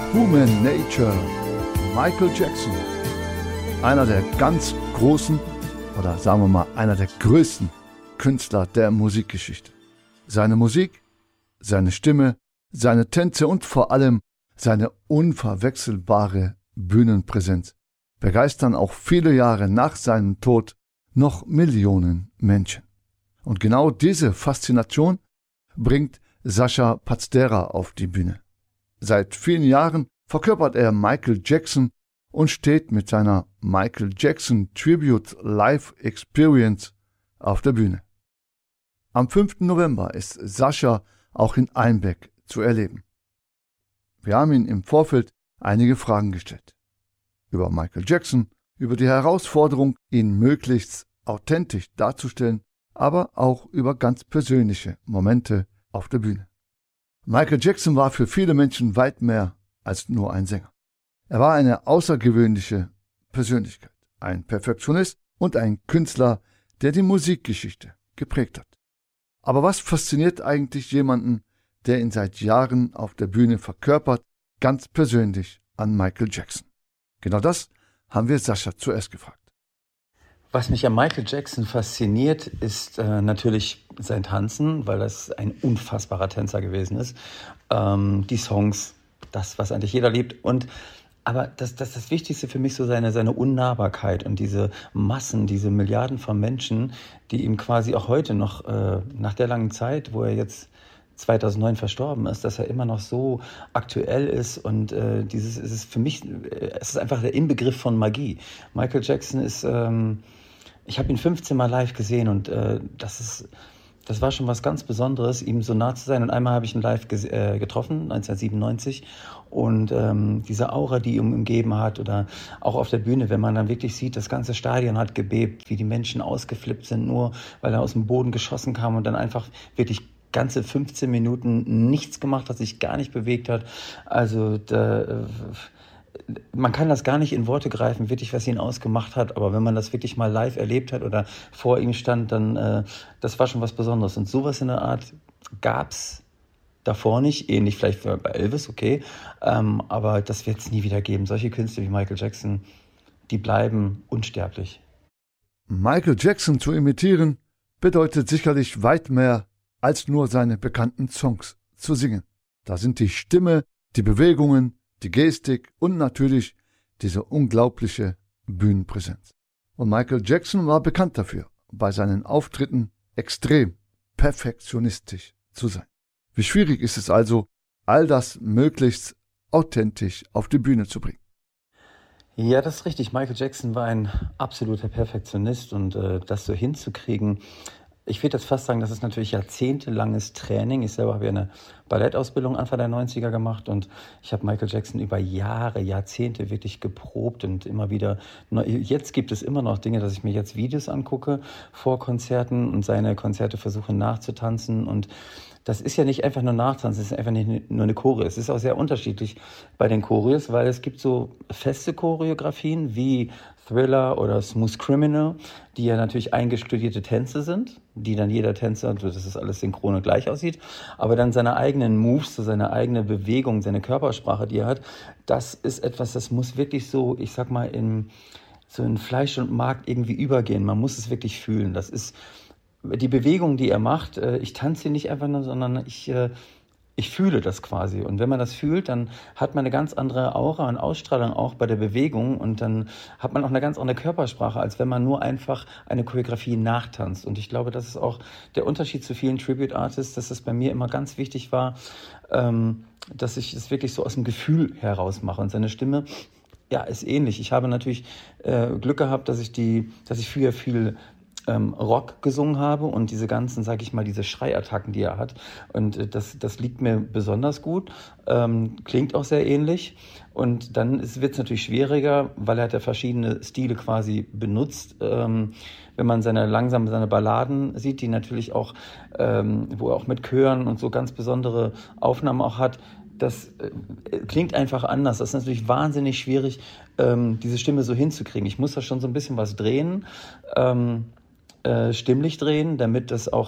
Human Nature, Michael Jackson. Einer der ganz großen, oder sagen wir mal, einer der größten Künstler der Musikgeschichte. Seine Musik, seine Stimme, seine Tänze und vor allem seine unverwechselbare Bühnenpräsenz begeistern auch viele Jahre nach seinem Tod noch Millionen Menschen. Und genau diese Faszination bringt Sascha Pazdera auf die Bühne. Seit vielen Jahren verkörpert er Michael Jackson und steht mit seiner Michael Jackson Tribute Live Experience auf der Bühne. Am 5. November ist Sascha auch in Einbeck zu erleben. Wir haben ihm im Vorfeld einige Fragen gestellt. Über Michael Jackson, über die Herausforderung, ihn möglichst authentisch darzustellen, aber auch über ganz persönliche Momente auf der Bühne. Michael Jackson war für viele Menschen weit mehr als nur ein Sänger. Er war eine außergewöhnliche Persönlichkeit, ein Perfektionist und ein Künstler, der die Musikgeschichte geprägt hat. Aber was fasziniert eigentlich jemanden, der ihn seit Jahren auf der Bühne verkörpert, ganz persönlich an Michael Jackson? Genau das haben wir Sascha zuerst gefragt. Was mich an Michael Jackson fasziniert, ist natürlich sein Tanzen, weil das ein unfassbarer Tänzer gewesen ist. Die Songs, das, was eigentlich jeder liebt. Aber das Wichtigste für mich so seine Unnahbarkeit und diese Massen, diese Milliarden von Menschen, die ihm quasi auch heute noch nach der langen Zeit, wo er jetzt 2009 verstorben ist, dass er immer noch so aktuell ist und es ist für mich, es ist einfach der Inbegriff von Magie. Michael Jackson ist, ich habe ihn 15 Mal live gesehen und das war schon was ganz Besonderes, ihm so nah zu sein. Und einmal habe ich ihn live getroffen, 1997. Und diese Aura, die ihn umgeben hat, oder auch auf der Bühne, wenn man dann wirklich sieht, das ganze Stadion hat gebebt, wie die Menschen ausgeflippt sind, nur weil er aus dem Boden geschossen kam und dann einfach wirklich ganze 15 Minuten nichts gemacht hat, sich gar nicht bewegt hat. Also man kann das gar nicht in Worte greifen, wirklich, was ihn ausgemacht hat. Aber wenn man das wirklich mal live erlebt hat oder vor ihm stand, dann das war schon was Besonderes. Und sowas in der Art gab's davor nicht, ähnlich vielleicht bei Elvis, okay. Aber das wird es nie wieder geben. Solche Künstler wie Michael Jackson, die bleiben unsterblich. Michael Jackson zu imitieren bedeutet sicherlich weit mehr als nur seine bekannten Songs zu singen. Da sind die Stimme, die Bewegungen, die Gestik und natürlich diese unglaubliche Bühnenpräsenz. Und Michael Jackson war bekannt dafür, bei seinen Auftritten extrem perfektionistisch zu sein. Wie schwierig ist es also, all das möglichst authentisch auf die Bühne zu bringen? Ja, das ist richtig. Michael Jackson war ein absoluter Perfektionist und das so hinzukriegen, ich würde jetzt fast sagen, das ist natürlich jahrzehntelanges Training. Ich selber habe ja eine Ballettausbildung Anfang der 90er gemacht und ich habe Michael Jackson über Jahre, Jahrzehnte wirklich geprobt und immer wieder, jetzt gibt es immer noch Dinge, dass ich mir jetzt Videos angucke vor Konzerten und seine Konzerte versuche nachzutanzen und das ist ja nicht einfach nur Nachtanzen, es ist einfach nicht nur eine Choreo. Es ist auch sehr unterschiedlich bei den Choreos, weil es gibt so feste Choreografien wie Thriller oder Smooth Criminal, die ja natürlich eingestudierte Tänze sind, die dann jeder Tänzer, dass es alles synchron gleich aussieht, aber dann seine eigenen Moves, so seine eigene Bewegung, seine Körpersprache, die er hat, das ist etwas, das muss wirklich so, ich sag mal, in Fleisch und Mark irgendwie übergehen. Man muss es wirklich fühlen. Das ist die Bewegung, die er macht. Ich tanze nicht einfach nur, sondern ich fühle das quasi. Und wenn man das fühlt, dann hat man eine ganz andere Aura und Ausstrahlung auch bei der Bewegung. Und dann hat man auch eine ganz andere Körpersprache, als wenn man nur einfach eine Choreografie nachtanzt. Und ich glaube, das ist auch der Unterschied zu vielen Tribute-Artists, dass es bei mir immer ganz wichtig war, dass ich es wirklich so aus dem Gefühl heraus mache. Und seine Stimme, ja, ist ähnlich. Ich habe natürlich Glück gehabt, dass ich früher viel Rock gesungen habe und diese ganzen, sag ich mal, diese Schreiattacken, die er hat. Und das liegt mir besonders gut, klingt auch sehr ähnlich. Und dann wird es natürlich schwieriger, weil er hat ja verschiedene Stile quasi benutzt. Wenn man seine Balladen sieht, die natürlich auch, wo er auch mit Chören und so ganz besondere Aufnahmen auch hat, das klingt einfach anders. Das ist natürlich wahnsinnig schwierig, diese Stimme so hinzukriegen. Ich muss da schon so ein bisschen was drehen, stimmlich drehen, damit das auch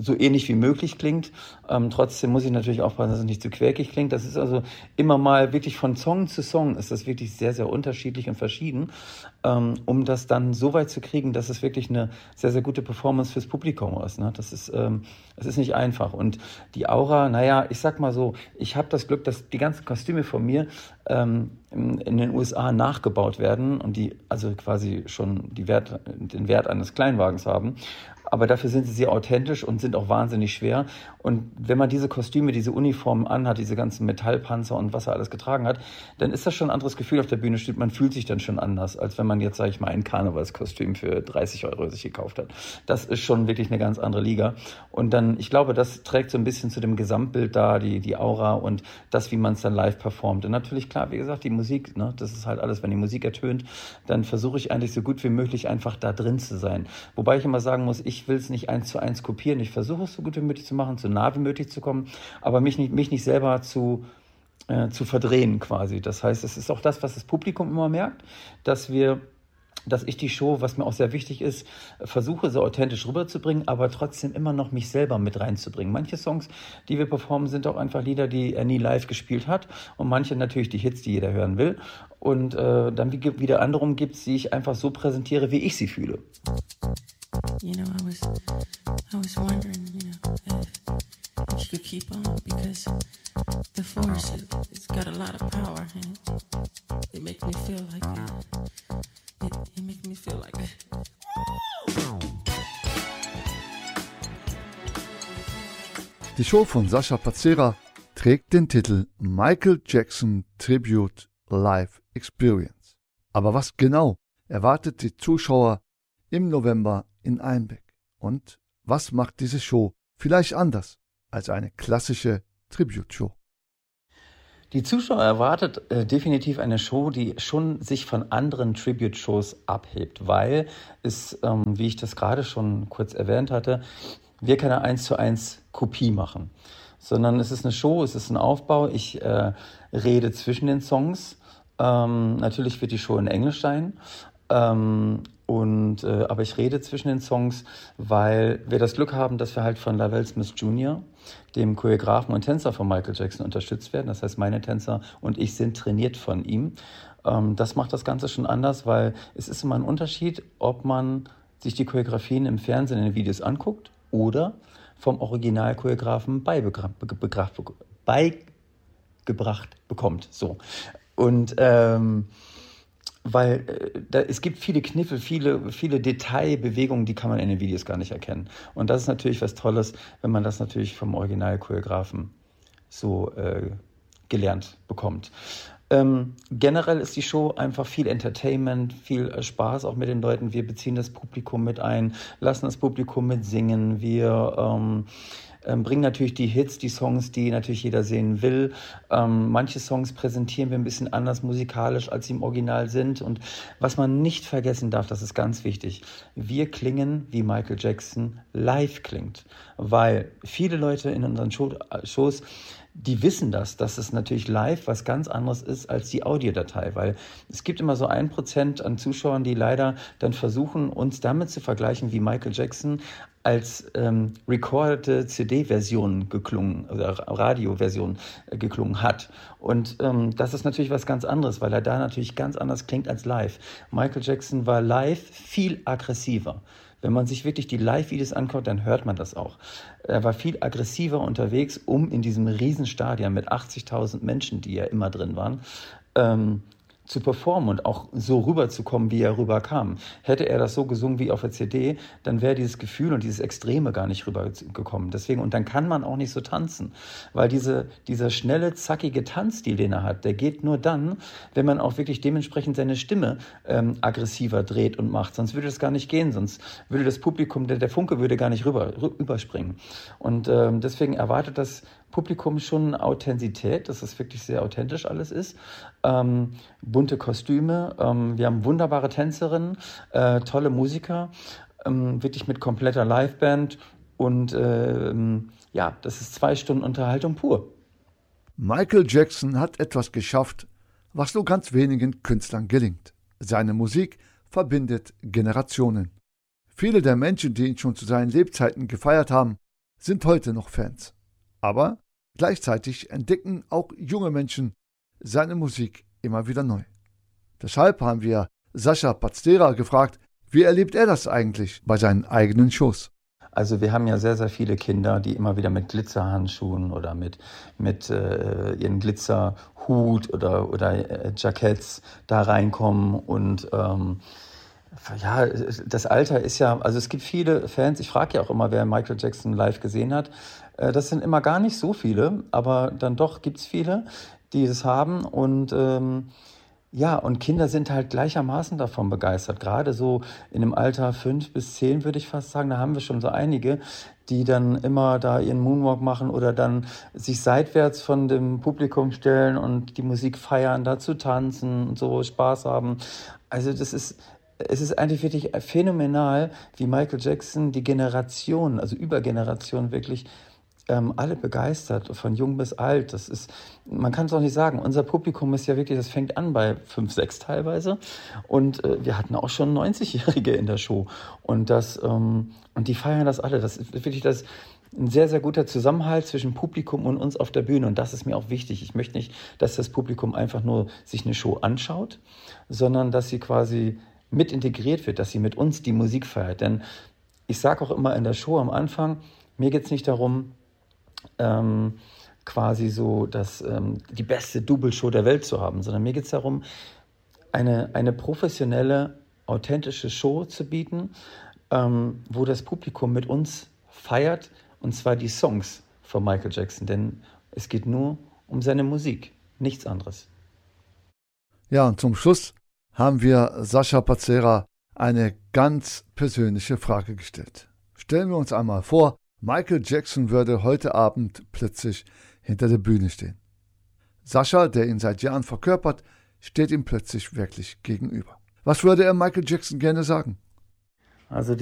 so ähnlich wie möglich klingt. Trotzdem muss ich natürlich aufpassen, dass es nicht zu quäkig klingt. Das ist also immer mal wirklich von Song zu Song ist das wirklich sehr, sehr unterschiedlich und verschieden, um das dann so weit zu kriegen, dass es wirklich eine sehr, sehr gute Performance fürs Publikum ist. Ne? Das ist nicht einfach. Und die Aura, naja, ich sag mal so, ich habe das Glück, dass die ganzen Kostüme von mir in den USA nachgebaut werden und die also quasi schon den Wert eines Kleinwagens haben. Aber dafür sind sie sehr authentisch und sind auch wahnsinnig schwer. Und wenn man diese Kostüme, diese Uniformen anhat, diese ganzen Metallpanzer und was er alles getragen hat, dann ist das schon ein anderes Gefühl auf der Bühne steht. Man fühlt sich dann schon anders, als wenn man jetzt, sage ich mal, ein Karnevalskostüm für 30 € sich gekauft hat. Das ist schon wirklich eine ganz andere Liga. Und dann, ich glaube, das trägt so ein bisschen zu dem Gesamtbild da, die Aura und das, wie man es dann live performt. Und natürlich, klar, wie gesagt, die Musik, ne, das ist halt alles, wenn die Musik ertönt, dann versuche ich eigentlich so gut wie möglich einfach da drin zu sein. Wobei ich immer sagen muss, ich will es nicht 1:1 kopieren. Ich versuche es so gut wie möglich zu machen, so nah wie möglich zu kommen, aber mich nicht selber zu verdrehen quasi. Das heißt, es ist auch das, was das Publikum immer merkt, dass ich die Show, was mir auch sehr wichtig ist, versuche so authentisch rüberzubringen, aber trotzdem immer noch mich selber mit reinzubringen. Manche Songs, die wir performen, sind auch einfach Lieder, die er nie live gespielt hat und manche natürlich die Hits, die jeder hören will. Und dann wieder andere gibt es, die ich einfach so präsentiere, wie ich sie fühle. You know, I was wondering, if you could keep on, because the force, it's got a lot of power, and it makes me feel like it makes me feel like Die Show von Sascha Pazzera trägt den Titel Michael Jackson Tribute Live Experience. Aber was genau erwartet die Zuschauer im November in Einbeck? Und was macht diese Show vielleicht anders als eine klassische Tribute-Show? Die Zuschauer erwartet definitiv eine Show, die schon sich von anderen Tribute-Shows abhebt, weil es, wie ich das gerade schon kurz erwähnt hatte, wir keine 1:1 Kopie machen, sondern es ist eine Show, es ist ein Aufbau. Ich rede zwischen den Songs. Natürlich wird die Show in Englisch sein. Aber ich rede zwischen den Songs, weil wir das Glück haben, dass wir halt von Lavelle Smith Jr., dem Choreografen und Tänzer von Michael Jackson, unterstützt werden. Das heißt, meine Tänzer und ich sind trainiert von ihm. Das macht das Ganze schon anders, weil es ist immer ein Unterschied, ob man sich die Choreografien im Fernsehen in den Videos anguckt oder vom Original-Choreografen beigebracht bekommt. So. Und weil es gibt viele Kniffe, viele Detailbewegungen, die kann man in den Videos gar nicht erkennen. Und das ist natürlich was Tolles, wenn man das natürlich vom Original-Choreografen so gelernt bekommt. Generell ist die Show einfach viel Entertainment, viel Spaß auch mit den Leuten. Wir beziehen das Publikum mit ein, lassen das Publikum mit singen. Wir bringen natürlich die Hits, die Songs, die natürlich jeder sehen will. Manche Songs präsentieren wir ein bisschen anders musikalisch, als sie im Original sind. Und was man nicht vergessen darf, das ist ganz wichtig, wir klingen, wie Michael Jackson live klingt. Weil viele Leute in unseren Shows, die wissen dass es natürlich live was ganz anderes ist als die Audiodatei, weil es gibt immer so 1% an Zuschauern, die leider dann versuchen, uns damit zu vergleichen, wie Michael Jackson als recordete CD-Version geklungen oder Radioversion geklungen hat. Und das ist natürlich was ganz anderes, weil er da natürlich ganz anders klingt als live. Michael Jackson war live viel aggressiver. Wenn man sich wirklich die Live-Videos anguckt, dann hört man das auch. Er war viel aggressiver unterwegs, um in diesem Riesenstadion mit 80.000 Menschen, die ja immer drin waren, zu performen und auch so rüberzukommen, wie er rüberkam. Hätte er das so gesungen wie auf der CD, dann wäre dieses Gefühl und dieses Extreme gar nicht rübergekommen. Deswegen, und dann kann man auch nicht so tanzen, weil dieser schnelle, zackige Tanzstil, den er hat, der geht nur dann, wenn man auch wirklich dementsprechend seine Stimme aggressiver dreht und macht. Sonst würde das gar nicht gehen, sonst würde das Publikum, der Funke würde gar nicht rüberspringen. Und deswegen erwartet das Publikum schon Authentizität, dass es wirklich sehr authentisch alles ist. Bunte Kostüme, wir haben wunderbare Tänzerinnen, tolle Musiker, wirklich mit kompletter Liveband und das ist 2 Stunden Unterhaltung pur. Michael Jackson hat etwas geschafft, was nur ganz wenigen Künstlern gelingt. Seine Musik verbindet Generationen. Viele der Menschen, die ihn schon zu seinen Lebzeiten gefeiert haben, sind heute noch Fans. Aber gleichzeitig entdecken auch junge Menschen seine Musik immer wieder neu. Deshalb haben wir Sascha Pastera gefragt, wie erlebt er das eigentlich bei seinen eigenen Shows? Also wir haben ja sehr, sehr viele Kinder, die immer wieder mit Glitzerhandschuhen oder mit ihren Glitzerhut oder Jacketts da reinkommen. Und ja, das Alter ist ja, also es gibt viele Fans, ich frage ja auch immer, wer Michael Jackson live gesehen hat. Das sind immer gar nicht so viele, aber dann doch gibt es viele, die es haben. Und ja, und Kinder sind halt gleichermaßen davon begeistert. Gerade so in dem Alter 5 bis 10 würde ich fast sagen, da haben wir schon so einige, die dann immer da ihren Moonwalk machen oder dann sich seitwärts von dem Publikum stellen und die Musik feiern, dazu tanzen und so Spaß haben. Also es ist eigentlich wirklich phänomenal, wie Michael Jackson die Generation, also über Generationen wirklich alle begeistert, von jung bis alt. Das ist, man kann es auch nicht sagen. Unser Publikum ist ja wirklich, das fängt an bei 5, 6 teilweise. Und wir hatten auch schon 90-Jährige in der Show. Und die feiern das alle. Das ist wirklich ein sehr, sehr guter Zusammenhalt zwischen Publikum und uns auf der Bühne. Und das ist mir auch wichtig. Ich möchte nicht, dass das Publikum einfach nur sich eine Show anschaut, sondern dass sie quasi mit integriert wird, dass sie mit uns die Musik feiert. Denn ich sage auch immer in der Show am Anfang, mir geht es nicht darum, quasi so die beste Double-Show der Welt zu haben, sondern mir geht es darum, eine professionelle, authentische Show zu bieten, wo das Publikum mit uns feiert, und zwar die Songs von Michael Jackson, denn es geht nur um seine Musik, nichts anderes. Ja, und zum Schluss haben wir Sascha Pastera eine ganz persönliche Frage gestellt. Stellen wir uns einmal vor, Michael Jackson würde heute Abend plötzlich hinter der Bühne stehen. Sascha, der ihn seit Jahren verkörpert, steht ihm plötzlich wirklich gegenüber. Was würde er Michael Jackson gerne sagen? Also